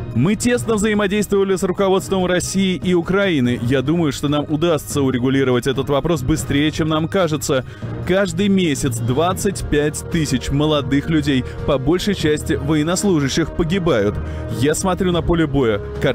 Мы тесно взаимодействовали с руководством России и Украины. Я думаю, что нам удастся урегулировать этот вопрос быстрее, чем нам кажется. Каждый месяц 25 тысяч молодых людей, по большей части военнослужащих, погибают. Я смотрю на поле боя.